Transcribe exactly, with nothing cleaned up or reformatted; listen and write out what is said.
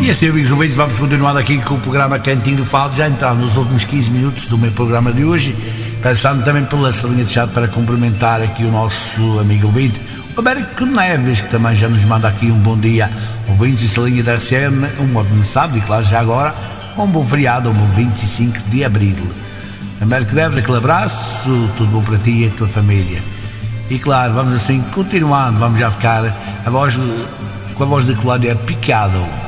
E assim, amigos ouvintes, vamos continuar aqui com o programa Cantinho do Fado, já entrar nos últimos quinze minutos do meu programa de hoje, passando também pela salinha de chat para cumprimentar aqui o nosso amigo ouvinte, o Américo Neves, que também já nos manda aqui um bom dia, ouvintes e salinha da R C M, um modo de sábado, e claro, já agora, um bom feriado, um bom vinte e cinco de abril. Américo Neves, aquele abraço, tudo bom para ti e a tua família. E claro, vamos assim, continuando, vamos já ficar a voz, com a voz de Cláudia Picado.